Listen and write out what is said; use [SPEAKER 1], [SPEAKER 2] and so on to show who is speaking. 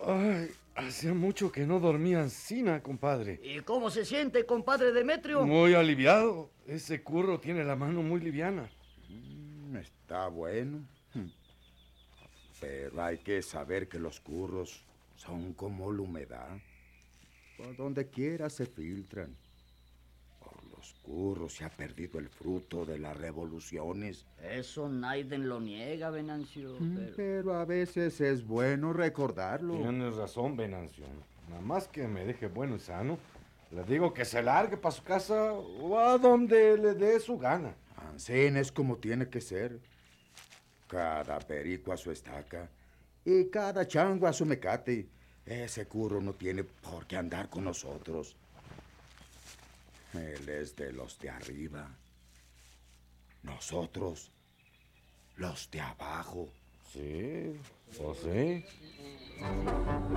[SPEAKER 1] Ay, hacía mucho que no dormía encina, compadre.
[SPEAKER 2] ¿Y cómo se siente, compadre Demetrio?
[SPEAKER 1] Muy aliviado. Ese curro tiene la mano muy liviana.
[SPEAKER 3] Está bueno. Pero hay que saber que los curros son como la humedad. Por donde quiera se filtran. Por los curros se ha perdido el fruto de las revoluciones.
[SPEAKER 2] Eso nadie lo niega, Venancio.
[SPEAKER 3] Pero a veces es bueno recordarlo.
[SPEAKER 1] Tienes razón, Venancio. Nada más que me deje bueno y sano. Le digo que se largue para su casa o a donde le dé su gana.
[SPEAKER 3] Ansén es como tiene que ser. Cada perico a su estaca y cada chango a su mecate. Ese curro no tiene por qué andar con nosotros. Él es de los de arriba. Nosotros, los de abajo.
[SPEAKER 1] Sí, o sí.